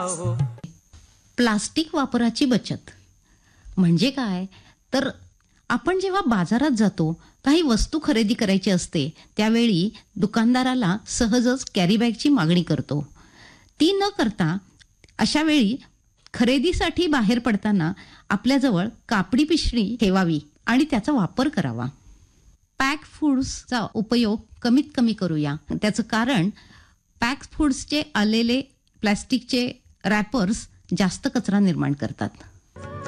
हो. प्लास्टिक वापराची बचत म्हणजे काय तर आपण जेव्हा बाजारात जातो काही वस्तू खरेदी करायची असते त्यावेळी दुकानदाराला सहजच कॅरीबॅगची मागणी करतो. ती न करता अशा वेळी खरेदीसाठी बाहेर पडताना आपल्याजवळ कापडी पिशवी ठेवावी आणि त्याचा वापर करावा. पॅक फूड्सचा उपयोग कमीत कमी करूया. त्याचं कारण पॅक फूड्सचे आलेले प्लॅस्टिकचे रॅपर्स जास्त कचरा निर्माण करतात.